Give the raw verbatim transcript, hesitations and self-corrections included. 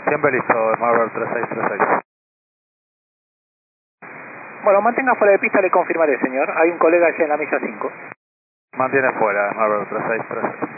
Siempre listo, Marvel tres seis tres seis. Bueno, mantenga fuera de pista, le confirmaré, señor. Hay un colega allá en la milla cinco. Mantiene fuera, Marvel tres seis tres seis.